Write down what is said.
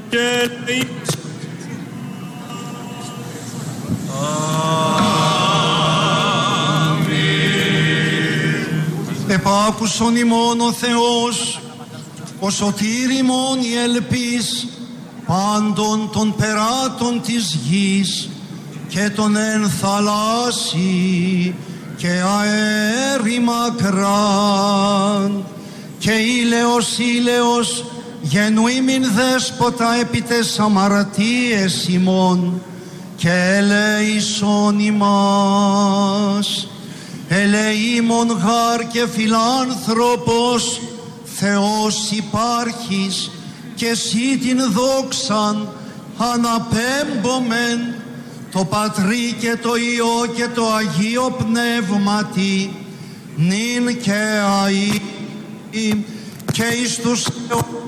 και ελεείς. Επάκουσον ημών ο Θεός, ο σωτήρ ημών η ελπίς πάντων των περάτων της γης και των εν θαλάσσι και αέρι μακράν και ήλαιος γενουήμην δέσποτα επί τες αμαρτίες ημών και ελέησον ημάς. Ελεήμων γάρ και φιλάνθρωπος Θεός υπάρχεις και εσύ την δόξαν αναπέμπομεν το Πατρί και το Υιό και το Αγίο Πνεύματι νυν και αεί και εις τους αιώνας